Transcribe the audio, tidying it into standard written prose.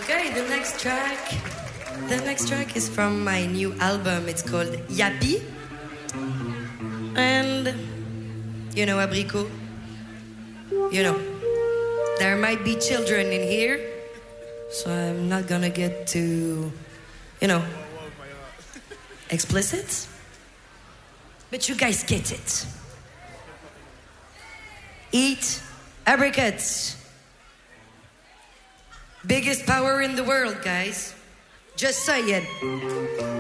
Okay, the next track is from my new album. It's called Yappy. And, you know, Abricot, you know, there might be children in here, so I'm not gonna get too, you know, explicit. But you guys get it. Eat apricots. Biggest power in the world, guys. Just saying.